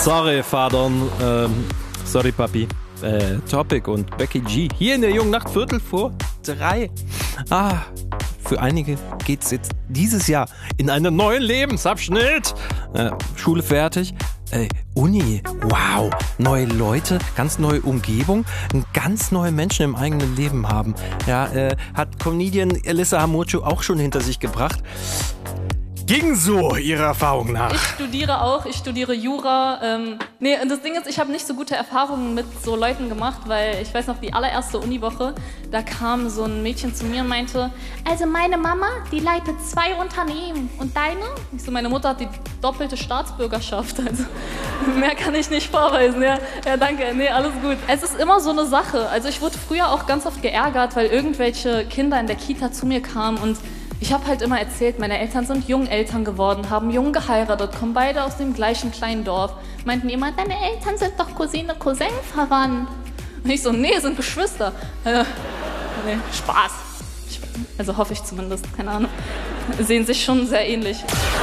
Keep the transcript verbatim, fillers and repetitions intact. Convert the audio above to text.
Sorry, Vater. Ähm, sorry, Papi. Äh, Topic und Becky G. Hier in der jungen Nacht, Viertel vor drei. Ah, für einige geht's jetzt dieses Jahr in einen neuen Lebensabschnitt. Äh, Schule fertig. Äh, Uni, wow, neue Leute, ganz neue Umgebung, ganz neue Menschen im eigenen Leben haben. Ja, äh, hat Comedian Elissa Hamocho auch schon hinter sich gebracht. Ging so Ihrer Erfahrung nach? Ich studiere auch, ich studiere Jura. Ähm, nee, und das Ding ist, ich habe nicht so gute Erfahrungen mit so Leuten gemacht, weil ich weiß noch, die allererste Uniwoche, da kam so ein Mädchen zu mir und meinte, also meine Mama, die leitet zwei Unternehmen. Und deine? Ich so, meine Mutter hat die doppelte Staatsbürgerschaft, also mehr kann ich nicht vorweisen. Ja, ja, danke, nee, alles gut. Es ist immer so eine Sache. Also ich wurde früher auch ganz oft geärgert, weil irgendwelche Kinder in der Kita zu mir kamen und ich habe halt immer erzählt, meine Eltern sind Jungeltern geworden, haben jung geheiratet, kommen beide aus dem gleichen kleinen Dorf. Meinten immer, deine Eltern sind doch Cousine, Cousin verwandt. Und ich so, nee, sind Geschwister. Äh, nee, Spaß. Also hoffe ich zumindest, keine Ahnung. Sehen sich schon sehr ähnlich.